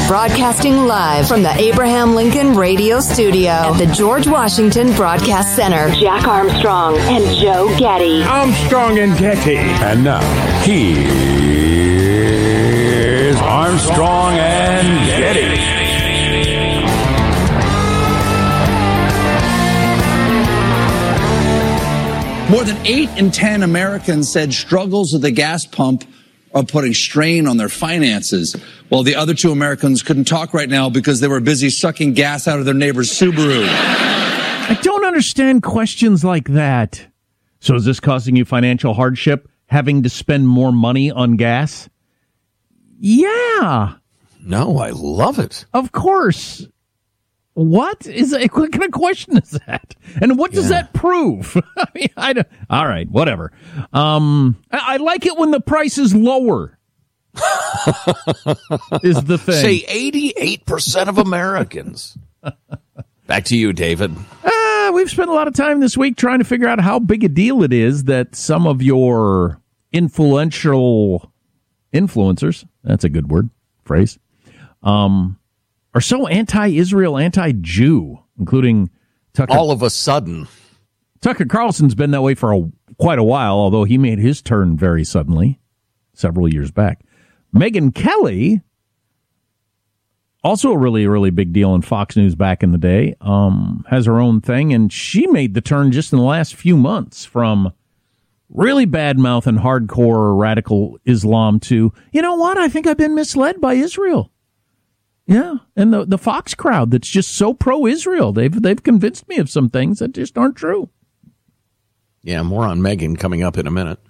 Broadcasting live from the Abraham Lincoln Radio Studio at the George Washington Broadcast Center. Jack Armstrong and Joe Getty. Armstrong and Getty. And now, here's Armstrong and Getty. More than 8 in 10 Americans said struggles at the gas pump are putting strain on their finances, while the other 2 Americans couldn't talk right now because they were busy sucking gas out of their neighbor's Subaru. I don't understand questions like that. So is this causing you financial hardship, having to spend more money on gas? Yeah. No, I love it. Of course. What kind of question is that? And what does that prove? I mean, all right, whatever. I like it when the price is lower. Is the thing. Say 88% of Americans. Back to you, David. We've spent a lot of time this week trying to figure out how big a deal it is that some of your influential influencers, that's a good phrase, are so anti-Israel, anti-Jew, including Tucker. All of a sudden. Tucker Carlson's been that way for quite a while, although he made his turn very suddenly several years back. Megyn Kelly, also a really, really big deal in Fox News back in the day, has her own thing, and she made the turn just in the last few months from really bad mouth and hardcore radical Islam to, you know what, I think I've been misled by Israel. Yeah, and the Fox crowd that's just so pro-Israel, they've convinced me of some things that just aren't true. Yeah, more on Megyn coming up in a minute.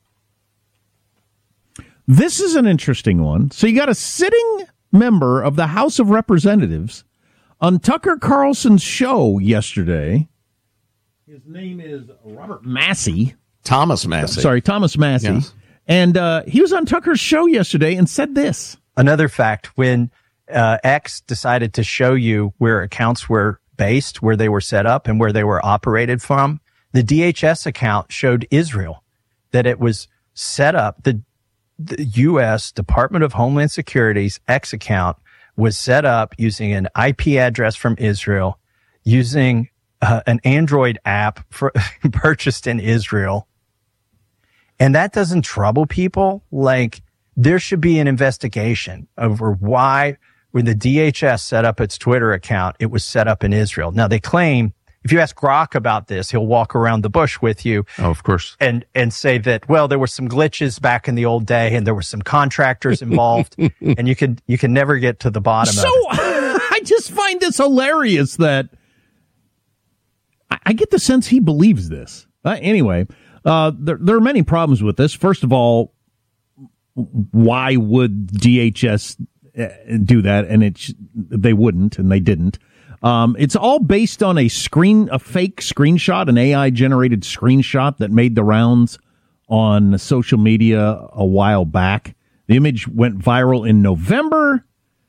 This is an interesting one. So you got a sitting member of the House of Representatives on Tucker Carlson's show yesterday. His name is Robert Massey. Thomas Massey. Sorry, Thomas Massey. Yes. And he was on Tucker's show yesterday and said this. Another fact, when X decided to show you where accounts were based, where they were set up, and where they were operated from, the DHS account showed Israel, that it was set up. The U.S. Department of Homeland Security's X account was set up using an IP address from Israel, using an Android app purchased in Israel. And that doesn't trouble people. Like, there should be an investigation over why, when the DHS set up its Twitter account, it was set up in Israel. Now, they claim, if you ask Grok about this, he'll walk around the bush with you. Oh, of course. And say that, well, there were some glitches back in the old day and there were some contractors involved and you can never get to the bottom of it. So I just find this hilarious that I get the sense he believes this. Anyway, there are many problems with this. First of all, why would DHS do that? And they wouldn't, and they didn't. It's all based on a fake screenshot, an AI generated screenshot that made the rounds on social media a while back. The image went viral in November,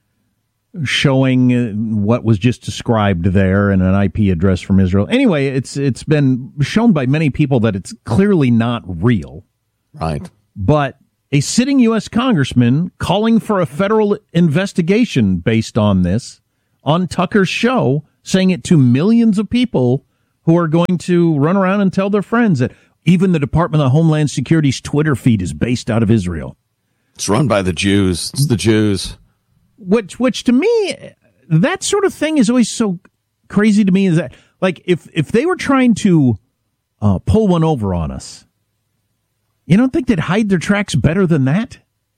showing what was just described there and an IP address from Israel. Anyway, it's been shown by many people that it's clearly not real. Right. But a sitting U.S. congressman calling for a federal investigation based on this on Tucker's show, saying it to millions of people who are going to run around and tell their friends that even the Department of Homeland Security's Twitter feed is based out of Israel. It's run by the Jews. It's the Jews. Which to me, that sort of thing is always so crazy to me. Is that, like, if they were trying to pull one over on us, you don't think they'd hide their tracks better than that?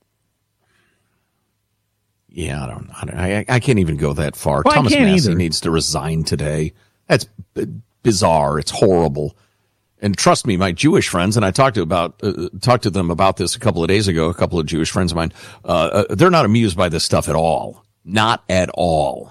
Yeah, I can't even go that far. Well, Thomas Massey either. needs to resign today. That's bizarre. It's horrible. And trust me, my Jewish friends, and I talked to them about this a couple of days ago, a couple of Jewish friends of mine, they're not amused by this stuff at all. Not at all.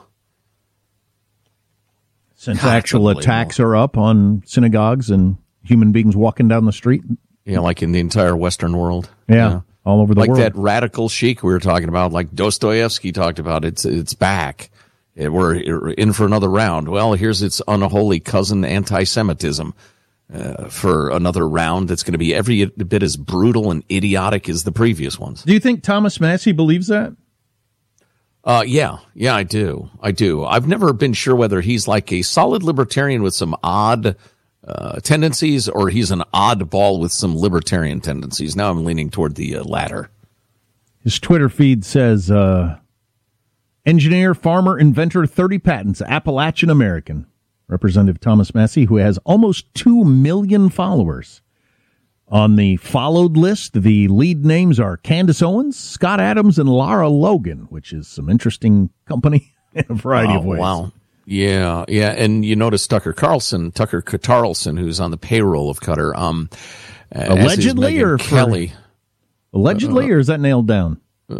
Since actual attacks are up on synagogues and human beings walking down the street. Yeah, like in the entire Western world. Yeah. All over the world. Like that radical chic we were talking about, like Dostoevsky talked about, it's back. We're in for another round. Well, here's its unholy cousin, anti-Semitism, for another round that's going to be every bit as brutal and idiotic as the previous ones. Do you think Thomas Massey believes that? Yeah, I do. I've never been sure whether he's like a solid libertarian with some odd tendencies, or he's an oddball with some libertarian tendencies. Now I'm leaning toward the latter. His Twitter feed says, engineer, farmer, inventor, 30 patents, Appalachian American. Representative Thomas Massie, who has almost 2 million followers. On the followed list, the lead names are Candace Owens, Scott Adams, and Lara Logan, which is some interesting company in a variety of ways. Wow. Yeah. And you notice Tucker Carlson, who's on the payroll of Qatar. Allegedly, or Kelly? Allegedly, or is that nailed down?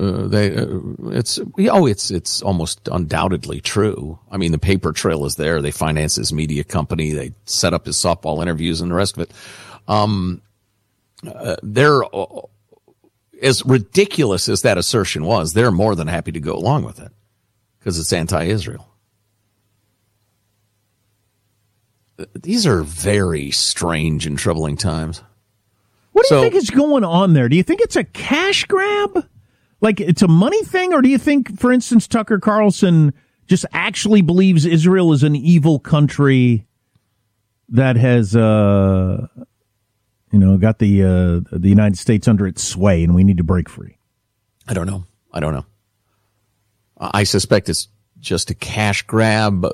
It's almost undoubtedly true. I mean, the paper trail is there. They finance his media company. They set up his softball interviews and the rest of it. They're as ridiculous as that assertion was. They're more than happy to go along with it because it's anti-Israel. These are very strange and troubling times. What do you think is going on there? Do you think it's a cash grab? Like it's a money thing? Or do you think, for instance, Tucker Carlson just actually believes Israel is an evil country that has, got the United States under its sway and we need to break free? I don't know. I suspect it's just a cash grab.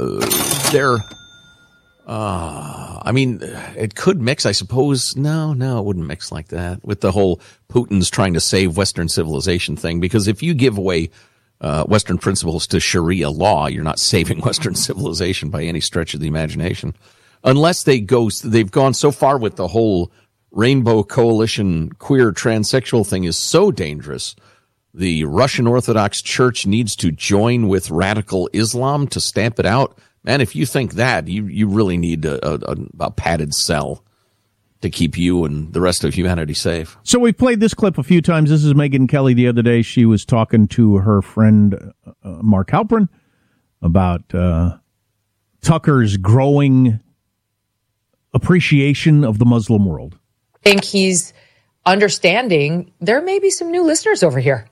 It could mix, I suppose. No, it wouldn't mix like that with the whole Putin's trying to save Western civilization thing. Because if you give away Western principles to Sharia law, you're not saving Western civilization by any stretch of the imagination. Unless they've gone so far with the whole Rainbow Coalition queer transsexual thing is so dangerous. The Russian Orthodox Church needs to join with radical Islam to stamp it out. Man, if you think that, you really need a padded cell to keep you and the rest of humanity safe. So we've played this clip a few times. This is Megyn Kelly the other day. She was talking to her friend Mark Halperin about Tucker's growing appreciation of the Muslim world. I think he's understanding there may be some new listeners over here.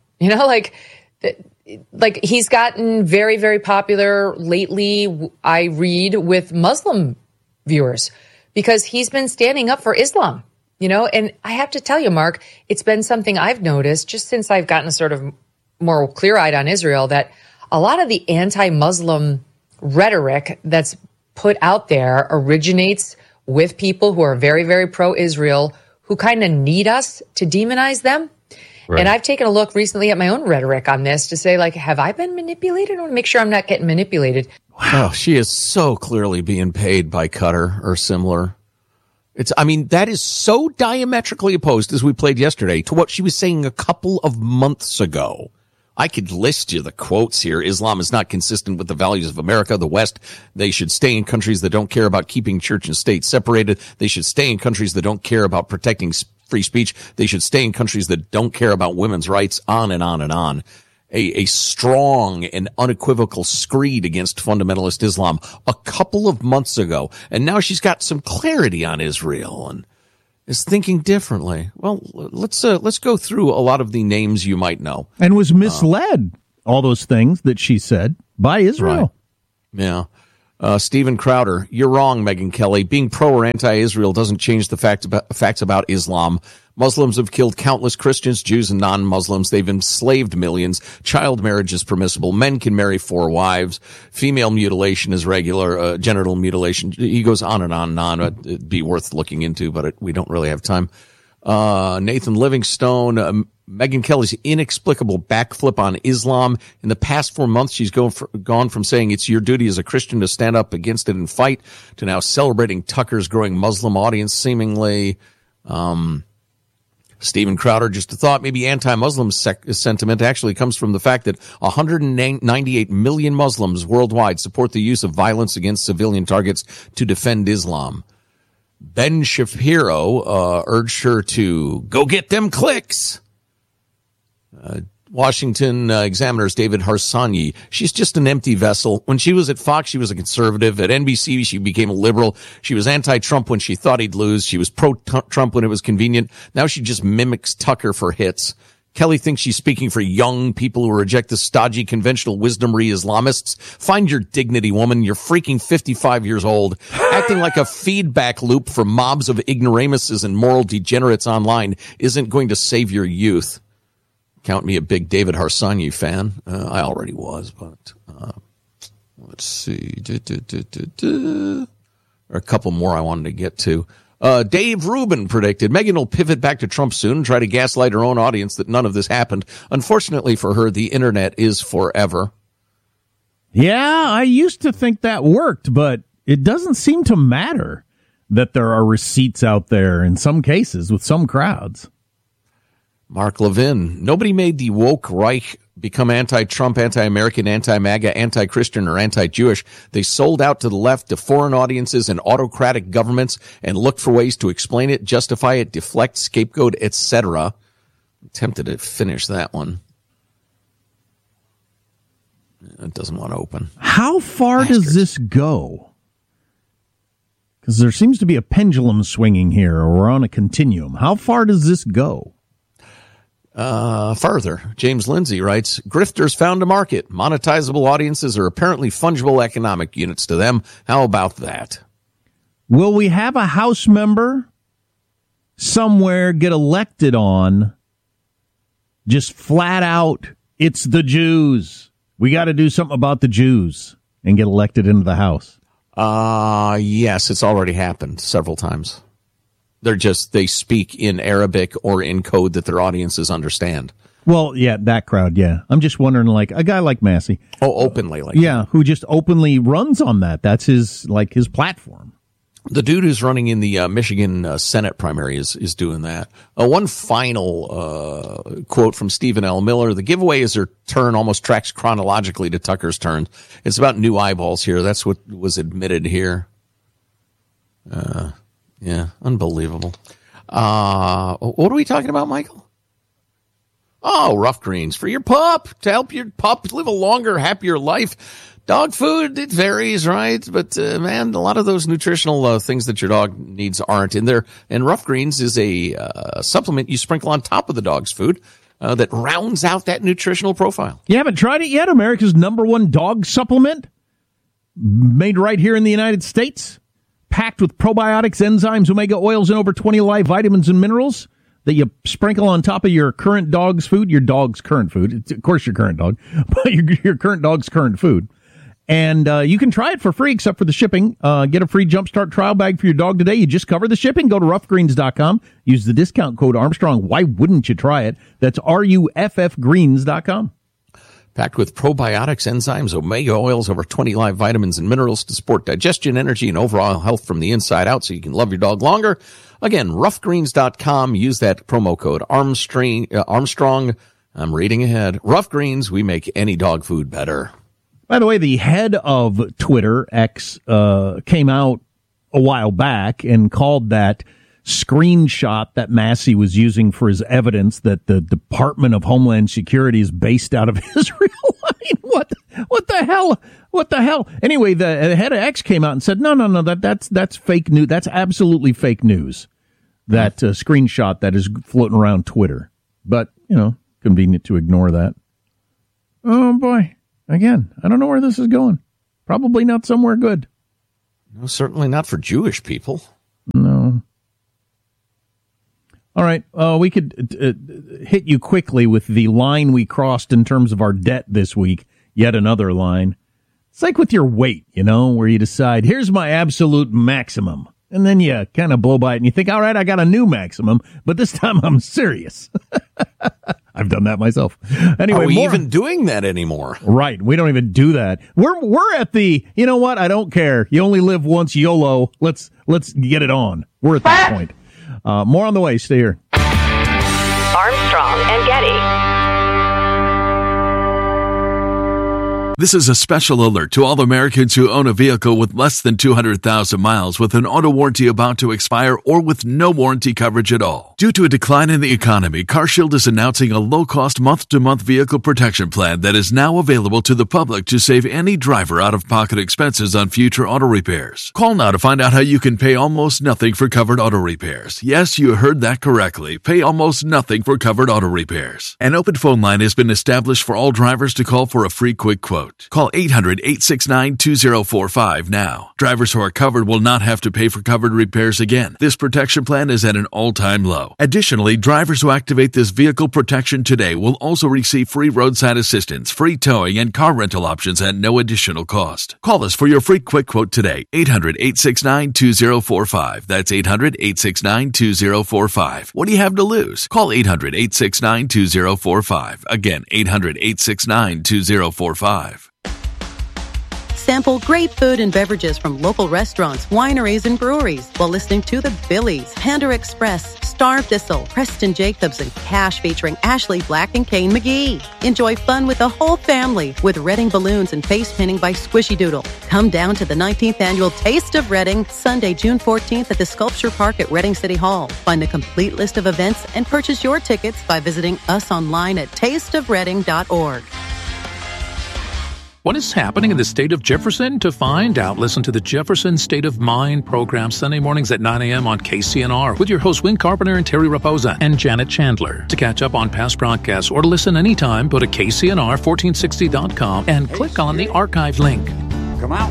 Like he's gotten very, very popular lately, I read, with Muslim viewers because he's been standing up for Islam, and I have to tell you, Mark, it's been something I've noticed just since I've gotten sort of more clear-eyed on Israel, that a lot of the anti-Muslim rhetoric that's put out there originates with people who are very, very pro-Israel, who kind of need us to demonize them. Right. And I've taken a look recently at my own rhetoric on this to say, have I been manipulated? I want to make sure I'm not getting manipulated. Wow, she is so clearly being paid by Qatar or similar. That is so diametrically opposed, as we played yesterday, to what she was saying a couple of months ago. I could list you the quotes here. Islam is not consistent with the values of America, the West. They should stay in countries that don't care about keeping church and state separated. They should stay in countries that don't care about protecting free speech. They should stay in countries that don't care about women's rights, on and on and on. A strong and unequivocal screed against fundamentalist Islam a couple of months ago. And now she's got some clarity on Israel and is thinking differently. Well, let's go through a lot of the names you might know. And was misled, all those things that she said, by Israel. Right. Yeah. Stephen Crowder, you're wrong, Megyn Kelly. Being pro or anti-Israel doesn't change the facts about Islam. Muslims have killed countless Christians, Jews, and non-Muslims. They've enslaved millions. Child marriage is permissible. Men can marry 4 wives. Female mutilation is regular. Genital mutilation. He goes on and on and on. It'd be worth looking into, but we don't really have time. Nathan Livingstone, Megyn Kelly's inexplicable backflip on Islam. In the past 4 months, she's gone from saying it's your duty as a Christian to stand up against it and fight to now celebrating Tucker's growing Muslim audience, seemingly. Stephen Crowder, just a thought, maybe anti-Muslim sentiment actually comes from the fact that 198 million Muslims worldwide support the use of violence against civilian targets to defend Islam. Ben Shapiro urged her to go get them clicks. Washington Examiner's David Harsanyi. She's just an empty vessel. When she was at Fox, she was a conservative. At NBC, she became a liberal. She was anti-Trump when she thought he'd lose. She was pro-Trump when it was convenient. Now she just mimics Tucker for hits. Kelly thinks she's speaking for young people who reject the stodgy conventional wisdom-y Islamists. Find your dignity, woman. You're freaking 55 years old. Acting like a feedback loop for mobs of ignoramuses and moral degenerates online isn't going to save your youth. Count me a big David Harsanyi fan. I already was, but let's see. There are a couple more I wanted to get to. Dave Rubin predicted Megyn will pivot back to Trump soon and try to gaslight her own audience that none of this happened. Unfortunately for her, the internet is forever. Yeah, I used to think that worked, but it doesn't seem to matter that there are receipts out there in some cases with some crowds. Mark Levin, nobody made the woke Reich become anti-Trump, anti-American, anti-MAGA, anti-Christian, or anti-Jewish. They sold out to the left, to foreign audiences and autocratic governments, and looked for ways to explain it, justify it, deflect, scapegoat, etc. I'm tempted to finish that one. It doesn't want to open. How far does this go? Because there seems to be a pendulum swinging here, or we're on a continuum. How far does this go? Further, James Lindsay writes, grifters found a market. Monetizable audiences are apparently fungible economic units to them. How about that? Will we have a House member somewhere get elected on just flat out, it's the Jews. We got to do something about the Jews and get elected into the House? Yes, it's already happened several times. They speak in Arabic or in code that their audiences understand. Well, yeah, that crowd, yeah. I'm just wondering, like, a guy like Massey. Oh, openly like yeah, who just openly runs on that. That's his platform. The dude who's running in the Michigan Senate primary is doing that. One final quote from Stephen L. Miller. The giveaway as her turn almost tracks chronologically to Tucker's turn. It's about new eyeballs here. That's what was admitted here. Yeah, unbelievable. What are we talking about, Michael? Oh, Rough Greens for your pup, to help your pup live a longer, happier life. Dog food, it varies, right? But, man, a lot of those nutritional things that your dog needs aren't in there. And Rough Greens is a supplement you sprinkle on top of the dog's food that rounds out that nutritional profile. You haven't tried it yet? America's #1 dog supplement? Made right here in the United States? Packed with probiotics, enzymes, omega oils, and over 20 live vitamins and minerals that you sprinkle on top of your current dog's food, your dog's current food. It's, of course, your current dog, but your current dog's current food. And you can try it for free except for the shipping. Get a free Jumpstart trial bag for your dog today. You just cover the shipping. Go to roughgreens.com. Use the discount code Armstrong. Why wouldn't you try it? That's RUFFgreens.com. Packed with probiotics, enzymes, omega oils, over 20 live vitamins and minerals to support digestion, energy, and overall health from the inside out so you can love your dog longer. Again, roughgreens.com. Use that promo code Armstrong. I'm reading ahead. Rough Greens, we make any dog food better. By the way, the head of Twitter, X, came out a while back and called that screenshot that Massey was using for his evidence that the Department of Homeland Security is based out of Israel. I mean, what the hell? Anyway, the head of X came out and said, no, that's fake news. That's absolutely fake news. That screenshot that is floating around Twitter. But, convenient to ignore that. Oh boy. Again, I don't know where this is going. Probably not somewhere good. No, certainly not for Jewish people. No. All right, we could hit you quickly with the line we crossed in terms of our debt this week. Yet another line. It's like with your weight, where you decide, here's my absolute maximum. And then you kind of blow by it and you think, all right, I got a new maximum, but this time I'm serious. I've done that myself. Anyway, are we even doing that anymore? Right. We don't even do that. We're at the, you know what? I don't care. You only live once, YOLO. Let's get it on. We're at that point. More on the way. Stay here. Armstrong and Getty. This is a special alert to all Americans who own a vehicle with less than 200,000 miles with an auto warranty about to expire or with no warranty coverage at all. Due to a decline in the economy, CarShield is announcing a low-cost month-to-month vehicle protection plan that is now available to the public to save any driver out-of-pocket expenses on future auto repairs. Call now to find out how you can pay almost nothing for covered auto repairs. Yes, you heard that correctly. Pay almost nothing for covered auto repairs. An open phone line has been established for all drivers to call for a free quick quote. Call 800-869-2045 now. Drivers who are covered will not have to pay for covered repairs again. This protection plan is at an all-time low. Additionally, drivers who activate this vehicle protection today will also receive free roadside assistance, free towing, and car rental options at no additional cost. Call us for your free quick quote today. 800-869-2045. That's 800-869-2045. What do you have to lose? Call 800-869-2045. Again, 800-869-2045. Sample great food and beverages from local restaurants, wineries, and breweries while listening to the Billies, Panda Express, Star Thistle, Preston Jacobs, and Cash featuring Ashley Black and Kane McGee. Enjoy fun with the whole family with Reading balloons and face painting by Squishy Doodle. Come down to the 19th Annual Taste of Reading, Sunday, June 14th at the Sculpture Park at Reading City Hall. Find the complete list of events and purchase your tickets by visiting us online at tasteofreading.org. What is happening in the state of Jefferson? To find out, listen to the Jefferson State of Mind program Sunday mornings at 9 a.m. on KCNR with your hosts Win Carpenter and Terry Raposa and Janet Chandler. To catch up on past broadcasts or to listen anytime, go to KCNR1460.com and click on the archive link. Come out.